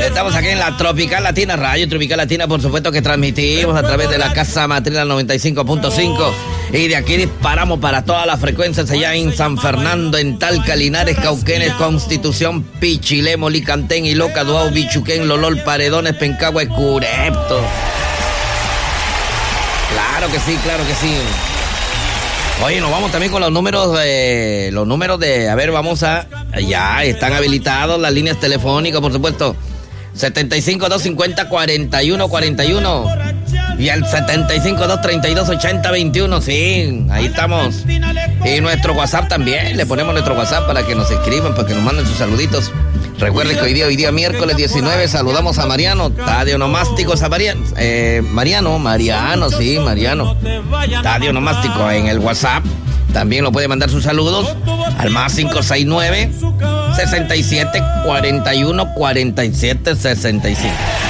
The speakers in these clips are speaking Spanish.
Estamos aquí en la Tropical Latina, Radio Tropical Latina, por supuesto que transmitimos a través de la Casa Matriz 95.5 y de aquí disparamos para todas las frecuencias allá en San Fernando, en Talca, Linares, Cauquenes, Constitución, Pichilemo, Licantén, Iloca, Duau, Bichuquén, Lolol, Paredones, Pencagua, Curepto. Claro que sí, claro que sí. Oye, nos vamos también con los números de, a ver, vamos a, ya están habilitados las líneas telefónicas, por supuesto, 75-250-4141 y el 75-232-8021, sí, ahí estamos. Y nuestro WhatsApp también, le ponemos nuestro WhatsApp para que nos escriban, para que nos manden sus saluditos. Recuerden que hoy día miércoles 19, saludamos a Mariano, Tadio Nomástico, Mariano. Tadio Nomástico en el WhatsApp. También lo puede mandar sus saludos al más 569-6741-4765.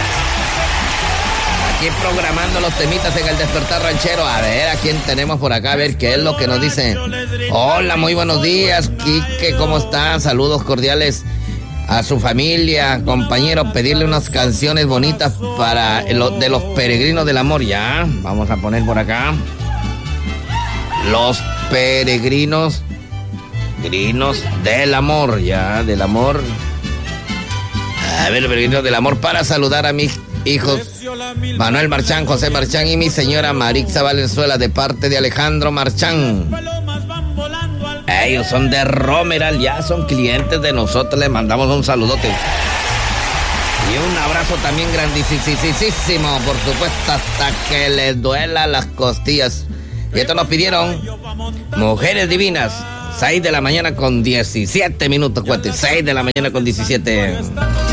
Aquí programando los temitas en el Despertar Ranchero. A ver, ¿a quién tenemos por acá? A ver, ¿qué es lo que nos dice? Hola, muy buenos días, Quique, ¿cómo está? Saludos cordiales a su familia, compañeros, pedirle unas canciones bonitas para de los peregrinos del amor. Ya, vamos a poner por acá los peregrinos del amor, ya, del amor. A ver, peregrinos del amor, para saludar a mis hijos Manuel Marchán, José Marchán y mi señora Marixa Valenzuela, de parte de Alejandro Marchán. Ellos son de Romeral, ya son clientes de nosotros, les mandamos un saludote. Y un abrazo también grandísimo, por supuesto, hasta que les duela las costillas. Y esto nos pidieron Mujeres Divinas, 6 de la mañana con 17 minutos, 6 de la mañana con 17.